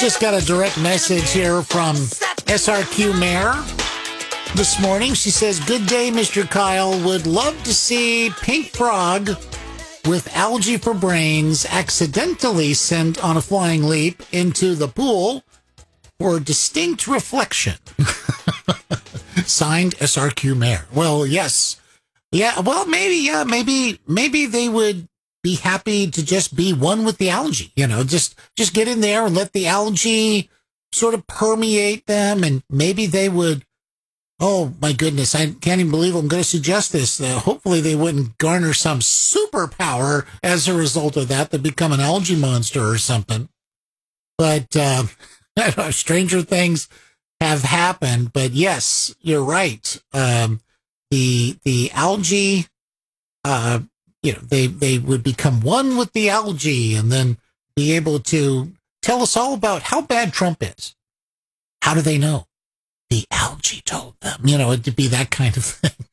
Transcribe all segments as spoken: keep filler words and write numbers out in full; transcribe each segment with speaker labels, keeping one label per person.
Speaker 1: just got a direct message here from S R Q Mayor this morning. She says, "Good day, Mister Kyle. Would love to see Pink Frog with algae for brains accidentally sent on a flying leap into the pool for distinct reflection." Signed, S R Q Mayor. Well, yes. Yeah, well, maybe, yeah, maybe, maybe they would be happy to just be one with the algae, you know, just, just get in there and let the algae sort of permeate them. And maybe they would, oh my goodness, I can't even believe I'm going to suggest this. Uh, hopefully they wouldn't garner some superpower as a result of that, to become an algae monster or something. But, uh, stranger things have happened. But yes, you're right. Um, the, the algae, uh, you know, they, they would become one with the algae and then be able to tell us all about how bad Trump is. How do they know? The algae told them. You know, it'd be that kind of thing.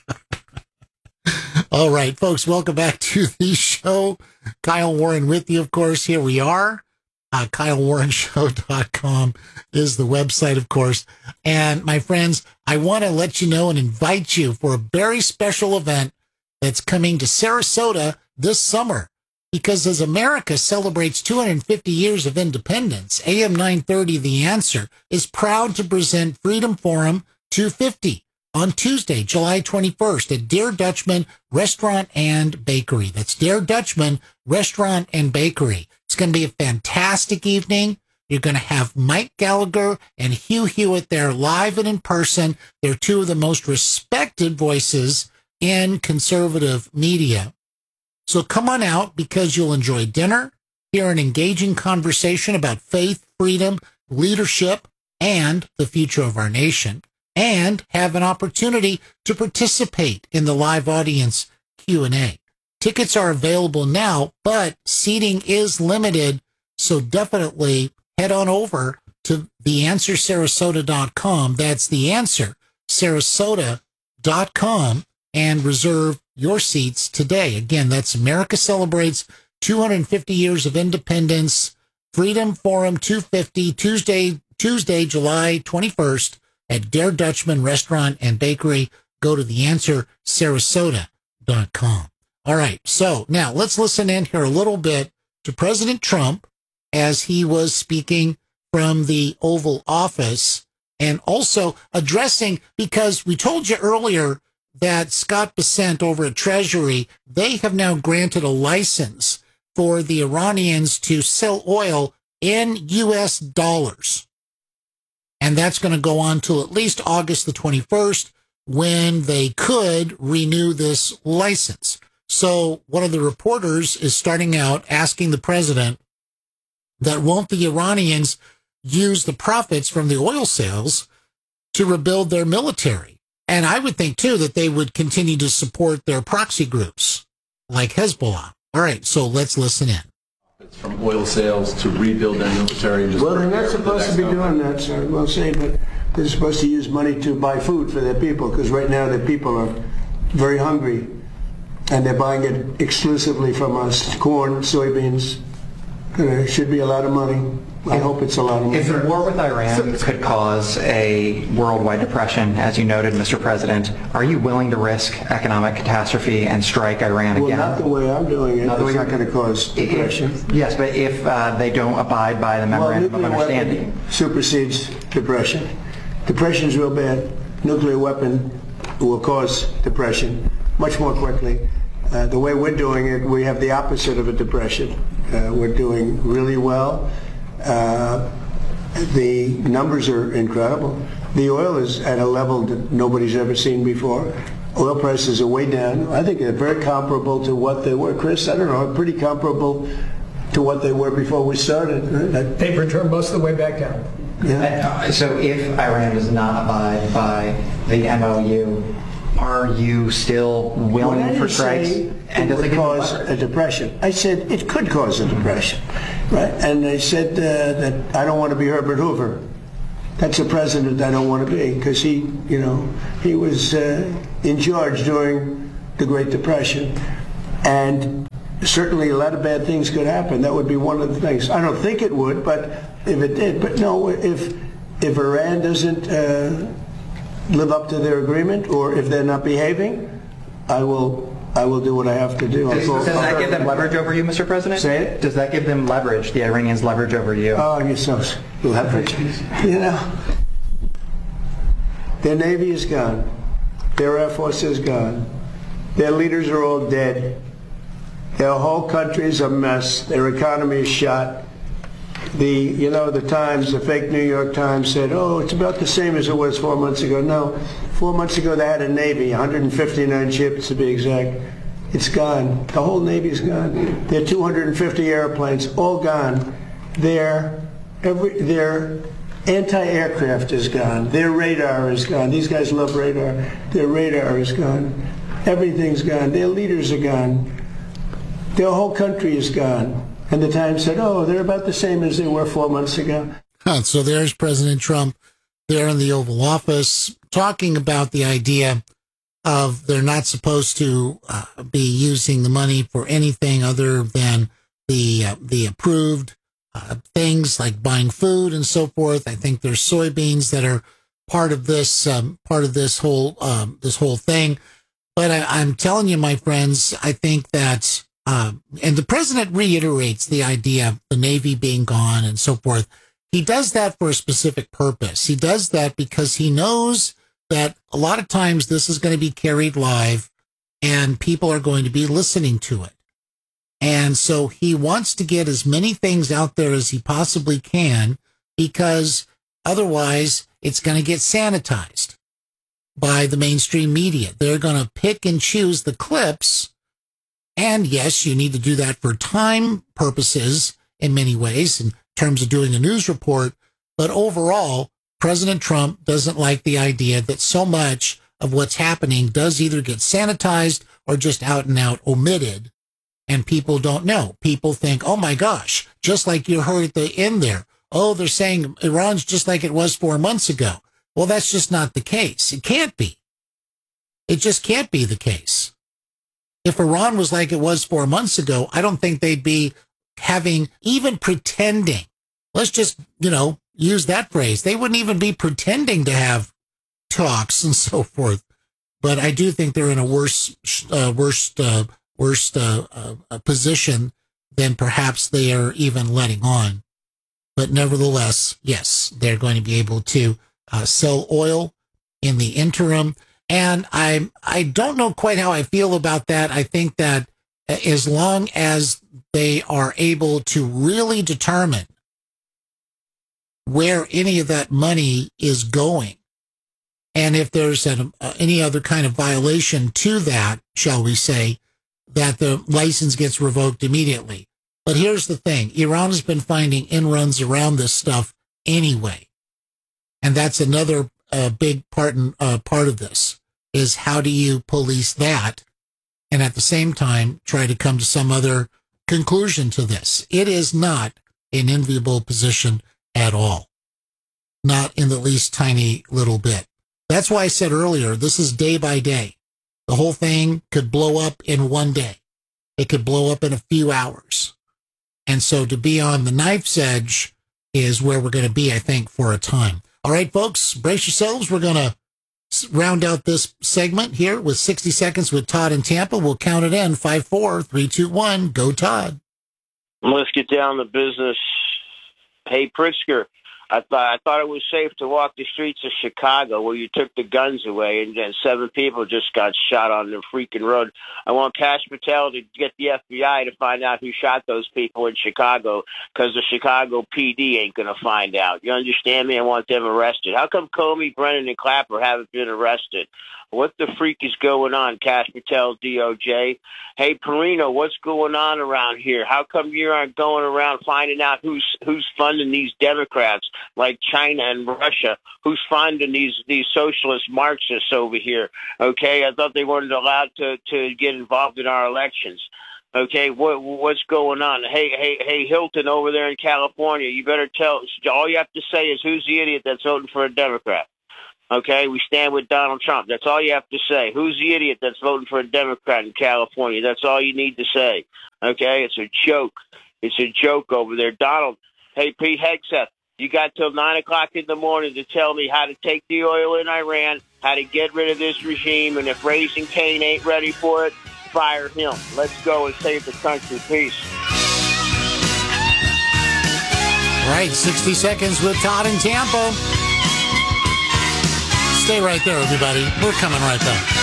Speaker 1: All right, folks, welcome back to the show. Kyle Warren with you, of course. Here we are. Uh, Kyle Warren Show dot com is the website, of course. And my friends, I want to let you know and invite you for a very special event that's coming to Sarasota this summer, because as America celebrates two hundred fifty years of independence, A M nine thirty The Answer is proud to present Freedom Forum two fifty on Tuesday, July twenty-first at Der Dutchman Restaurant and Bakery. That's Der Dutchman Restaurant and Bakery. It's going to be a fantastic evening. You're going to have Mike Gallagher and Hugh Hewitt there live and in person. They're two of the most respected voices in conservative media. So come on out, because you'll enjoy dinner, hear an engaging conversation about faith, freedom, leadership, and the future of our nation, and have an opportunity to participate in the live audience Q and A. Tickets are available now, but seating is limited, so definitely head on over to the answer sarasota dot com. That's the answer sarasota dot com. And reserve your seats today. Again, that's America Celebrates two hundred fifty Years of Independence, Freedom Forum two fifty, Tuesday, Tuesday, July twenty-first at Der Dutchman Restaurant and Bakery. Go to the answer sarasota dot com. All right, so now let's listen in here a little bit to President Trump as he was speaking from the Oval Office, and also addressing, because we told you earlier that Scott Bessent over at Treasury, they have now granted a license for the Iranians to sell oil in U S dollars. And that's going to go on till at least August the twenty-first, when they could renew this license. So one of the reporters is starting out asking the president that won't the Iranians use the profits from the oil sales to rebuild their military? And I would think, too, that they would continue to support their proxy groups like Hezbollah. All right, so let's listen in.
Speaker 2: It's from oil sales to rebuild their military. And
Speaker 3: well, they're not supposed to be doing that, sir. We'll say, but they're supposed to use money to buy food for their people, because right now their people are very hungry, and they're buying it exclusively from us. Corn, soybeans. It should be a lot of money. I hope it's a lot of money.
Speaker 4: If the war with Iran could cause a worldwide depression, as you noted, Mister President, are you willing to risk economic catastrophe and strike Iran
Speaker 3: well,
Speaker 4: again?
Speaker 3: Well, not the way I'm doing it. Not it's not going to cause depression.
Speaker 4: If, yes, but if uh, they don't abide by the memorandum
Speaker 3: well,
Speaker 4: of understanding.
Speaker 3: Weapon supersedes depression. Depression is real bad. Nuclear weapon will cause depression much more quickly. Uh, the way we're doing it, we have the opposite of a depression. Uh, we're doing really well. Uh, the numbers are incredible. The oil is at a level that nobody's ever seen before. Oil prices are way down. I think they're very comparable to what they were. Chris, I don't know, pretty comparable to what they were before we started. Right?
Speaker 5: They've returned most of the way back down.
Speaker 4: Yeah. So if Iran does not abide by the M O U, are you still willing for strikes?
Speaker 3: And does it cause a depression? I said it could cause a depression, right? And they said uh, that I don't want to be Herbert Hoover. That's a president I don't want to be, because he, you know, he was uh, in charge during the Great Depression, and certainly a lot of bad things could happen. That would be one of the things. I don't think it would, but if it did, but no, if if Iran doesn't uh, live up to their agreement, or if they're not behaving, I will I will do what I have to do.
Speaker 4: Does,
Speaker 3: I'll,
Speaker 4: does
Speaker 3: I'll,
Speaker 4: that give them leverage over you, Mister President?
Speaker 3: Say it?
Speaker 4: Does that give them leverage, the Iranians leverage over you?
Speaker 3: Oh, you're so leverage. You know, their Navy is gone. Their Air Force is gone. Their leaders are all dead. Their whole country is a mess. Their economy is shot. The, you know, the Times, the fake New York Times said, oh, it's about the same as it was four months ago. No, four months ago they had a Navy, one hundred fifty-nine ships to be exact. It's gone. The whole Navy's gone. Their two hundred fifty airplanes, all gone. Their, every, their anti-aircraft is gone. Their radar is gone. These guys love radar. Their radar is gone. Everything's gone. Their leaders are gone. Their whole country is gone. And the Times said, oh, they're about the same as they were four months ago.
Speaker 1: Huh, so there's President Trump there in the Oval Office talking about the idea of they're not supposed to uh, be using the money for anything other than the uh, the approved uh, things like buying food and so forth. I think there's soybeans that are part of this um, part of this whole um, this whole thing. But I, I'm telling you, my friends, I think that. Uh, and the president reiterates the idea of the Navy being gone and so forth. He does that for a specific purpose. He does that because he knows that a lot of times this is going to be carried live and people are going to be listening to it. And so he wants to get as many things out there as he possibly can, because otherwise it's going to get sanitized by the mainstream media. They're going to pick and choose the clips. And yes, you need to do that for time purposes in many ways in terms of doing a news report. But overall, President Trump doesn't like the idea that so much of what's happening does either get sanitized or just out and out omitted. And people don't know. People think, oh my gosh, just like you heard at the end there. Oh, they're saying Iran's just like it was four months ago. Well, that's just not the case. It can't be. It just can't be the case. If Iran was like it was four months ago, I don't think they'd be having, even pretending. Let's just, you know, use that phrase. They wouldn't even be pretending to have talks and so forth. But I do think they're in a worse, uh, worse, uh, worse uh, uh, position than perhaps they are even letting on. But nevertheless, yes, they're going to be able to uh, sell oil in the interim. And I I don't know quite how I feel about that. I think that as long as they are able to really determine where any of that money is going, and if there's an, uh, any other kind of violation to that, shall we say, that the license gets revoked immediately. But here's the thing. Iran has been finding in-runs around this stuff anyway. And that's another uh, big part, in, uh, part of this, is how do you police that and at the same time try to come to some other conclusion to this? It is not an enviable position at all. Not in the least tiny little bit. That's why I said earlier, this is day by day. The whole thing could blow up in one day. It could blow up in a few hours. And so to be on the knife's edge is where we're going to be, I think, for a time. All right, folks, brace yourselves. We're going to round out this segment here with sixty seconds with Todd in Tampa. We'll count it in. Five, four, three, two, one. Go, Todd.
Speaker 6: Let's get down to business. Hey, Pritzker, I thought I thought it was safe to walk the streets of Chicago where you took the guns away and then seven people just got shot on the freaking road. I want Kash Patel to get the F B I to find out who shot those people in Chicago, because the Chicago P D ain't going to find out. You understand me? I want them arrested. How come Comey, Brennan, and Clapper haven't been arrested? What the freak is going on, Kash Patel, D O J? Hey, Perino, what's going on around here? How come you aren't going around finding out who's who's funding these Democrats like China and Russia? Who's funding these these socialist Marxists over here? Okay, I thought they weren't allowed to, to get involved in our elections. Okay, what what's going on? Hey, hey, hey, Hilton over there in California, you better tell. All you have to say is who's the idiot that's voting for a Democrat. Okay, we stand with Donald Trump. That's all you have to say. Who's the idiot that's voting for a Democrat in California? That's all you need to say. Okay, it's a joke. It's a joke over there. Donald, hey, Pete Hegseth, you got till nine o'clock in the morning to tell me how to take the oil in Iran, how to get rid of this regime, and if Raising Cane ain't ready for it, fire him. Let's go and save the country. Peace.
Speaker 1: Right, sixty seconds with Todd in Tampa. Stay right there, everybody. We're coming right back.